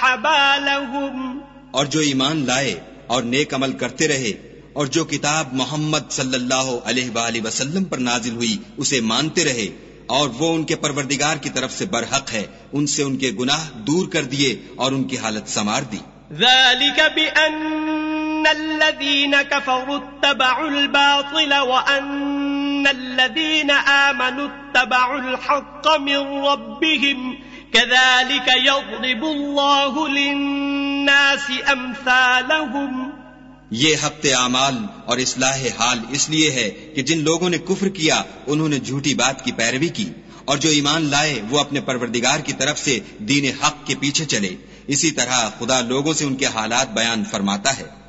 بالهم और जो ईमान लाए और नेक अमल करते रहे और जो किताब मोहम्मद सल्लल्लाहु अलैहि वसल्लम पर नाजिल हुई उसे मानते रहे और वो उनके परवरदिगार की तरफ से बरहक है, उनसे उनके गुनाह दूर कर दिए और उनकी हालत संवार दी। ذلك بأن الذين كفروا اتبعوا الباطل وأن الذين آمنوا اتبعوا الحق من ربهم كذلك يضرب الله للناس أمثالهم। ये हफ्ते आमाल और इस्लाह हाल इसलिए है कि जिन लोगों ने कुफ्र किया उन्होंने झूठी बात की पैरवी की और जो ईमान लाए वो अपने परवरदिगार की तरफ से दीन हक के पीछे चले। इसी तरह खुदा लोगों से उनके हालात बयान फरमाता है।